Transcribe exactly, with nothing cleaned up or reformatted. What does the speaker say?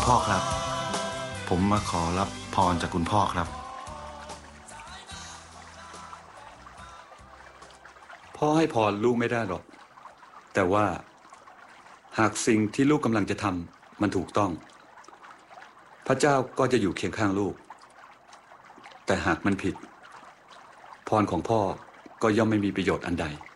พ่อครับผมมาขอรับพรจากคุณพ่อครับพ่อให้พรลูกไม่ได้หรอกแต่ว่าหากสิ่งที่ลูกกำลังจะทำมันถูกต้องพระเจ้าก็จะอยู่เคียงข้างลูกแต่หากมันผิดพรของพ่อก็ย่อมไม่มีประโยชน์อันใด